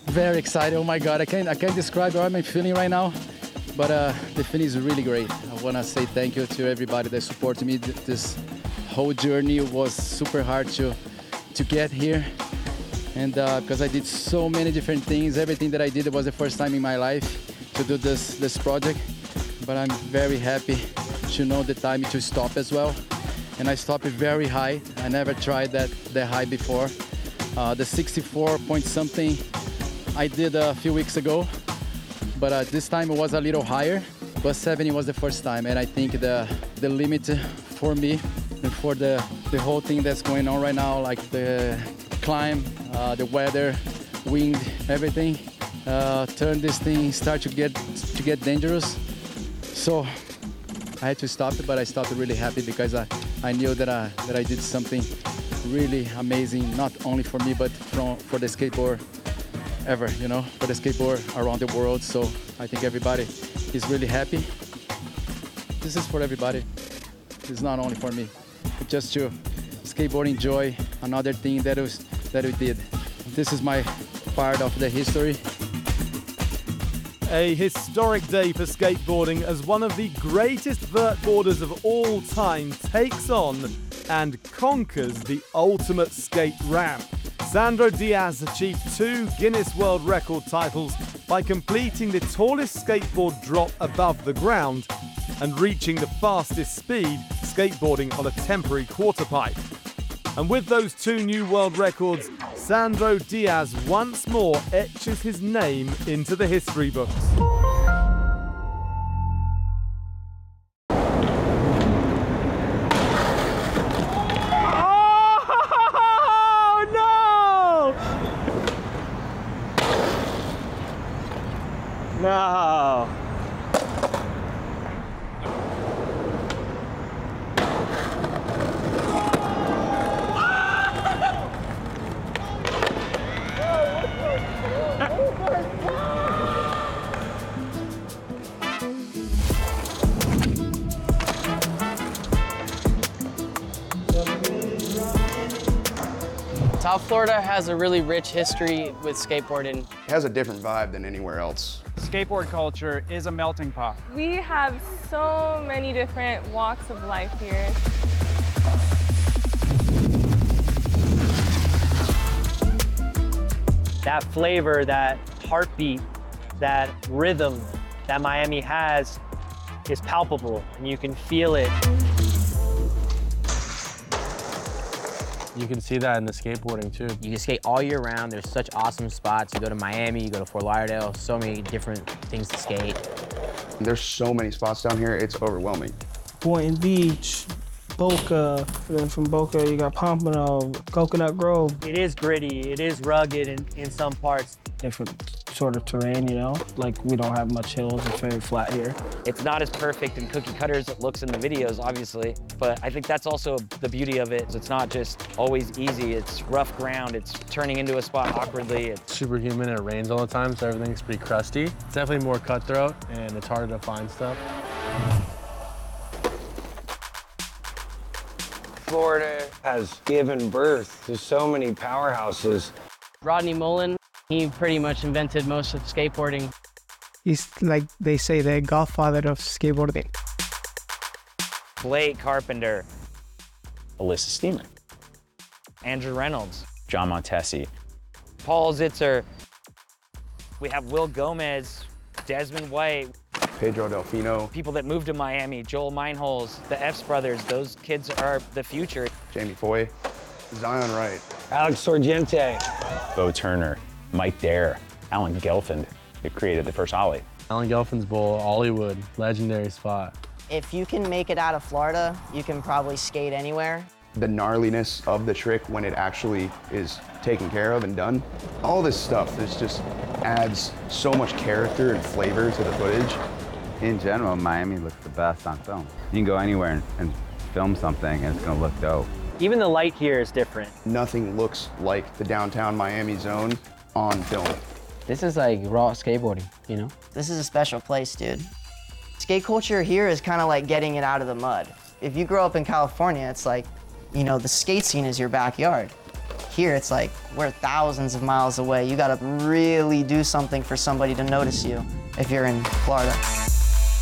Very excited. Oh my God, I can't describe how I'm feeling right now, but the feeling is really great. I want to say thank you to everybody that supported me. This whole journey was super hard to get here, and because I did so many different things, everything that I did, it was the first time in my life to do this project. But I'm very happy to know the time to stop as well, and I stopped very high. I never tried that high before. The 64 point something I did a few weeks ago, but this time it was a little higher. But 70 was the first time, and I think the limit for me and for the whole thing that's going on right now, like the climb, the weather, wind, everything, turn this thing start to get dangerous. So I had to stop it, but I stopped really happy because I knew that I did something really amazing, not only for me, but for the skateboard ever, you know, for the skateboard around the world. So I think everybody is really happy. This is for everybody. It's not only for me. It's just to skateboard enjoy another thing that we did. This is my part of the history. A historic day for skateboarding as one of the greatest vertboarders of all time takes on and conquers the ultimate skate ramp. Sandro Diaz achieved 2 Guinness World Record titles by completing the tallest skateboard drop above the ground and reaching the fastest speed skateboarding on a temporary quarter pipe. And with those 2 new world records, Sandro Diaz once more etches his name into the history books. No. South Florida has a really rich history with skateboarding. It has a different vibe than anywhere else. Skateboard culture is a melting pot. We have so many different walks of life here. That flavor, that heartbeat, that rhythm that Miami has is palpable, and you can feel it. You can see that in the skateboarding too. You can skate all year round. There's such awesome spots. You go to Miami, you go to Fort Lauderdale, so many different things to skate. There's so many spots down here, it's overwhelming. Boynton Beach, Boca, then from Boca you got Pompano, Coconut Grove. It is gritty, it is rugged in some parts. Different sort of terrain, you know? Like, we don't have much hills, it's very flat here. It's not as perfect and cookie cutter as it looks in the videos, obviously, but I think that's also the beauty of it. It's not just always easy, it's rough ground, it's turning into a spot awkwardly. It's super humid and it rains all the time, so everything's pretty crusty. It's definitely more cutthroat and it's harder to find stuff. Florida has given birth to so many powerhouses. Rodney Mullen, he pretty much invented most of skateboarding. He's like, they say, the godfather of skateboarding. Blake Carpenter. Alyssa Steeman. Andrew Reynolds. John Montesi. Paul Zitzer. We have Will Gomez, Desmond White. Pedro Delfino. People that moved to Miami, Joel Meinholz, the Epps brothers, those kids are the future. Jamie Foy. Zion Wright. Alex Sorgente. Bo Turner. Mike Dare. Alan Gelfand, who created the first ollie. Alan Gelfand's Bowl, Hollywood, legendary spot. If you can make it out of Florida, you can probably skate anywhere. The gnarliness of the trick when it actually is taken care of and done. All this stuff just adds so much character and flavor to the footage. In general, Miami looks the best on film. You can go anywhere and film something and it's gonna look dope. Even the light here is different. Nothing looks like the downtown Miami zone on film. This is like raw skateboarding, you know? This is a special place, dude. Skate culture here is kind of like getting it out of the mud. If you grow up in California, it's like, you know, the skate scene is your backyard. Here, it's like we're thousands of miles away. You gotta really do something for somebody to notice you if you're in Florida.